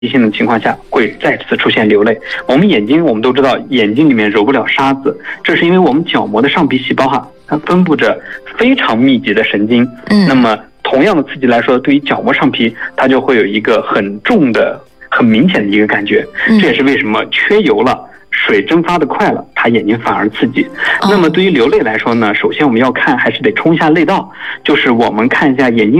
性的情况下会再次出现流泪。我们都知道眼睛里面揉不了沙子，这是因为我们角膜的上皮细胞它分布着非常密集的神经。那么同样的刺激来说，对于角膜上皮它就会有一个很重的很明显的一个感觉。这也是为什么缺油了，水蒸发的快了，它眼睛反而刺激。那么对于流泪来说呢，首先我们要看还是得冲一下泪道，就是我们看一下眼睛